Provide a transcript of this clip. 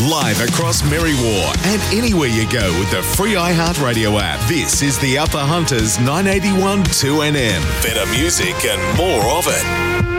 live across Merriwar and anywhere you go with the free iHeartRadio app. This is the Upper Hunters 981 2NM. Better music and more of it.